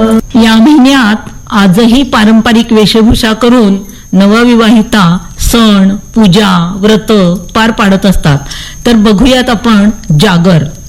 या महिन्यात आजही पारंपरिक वेशभूषा करून नवविवाहिता सण, पूजा, व्रत पार पाडत असतात. तर बघूयात आपण जागर.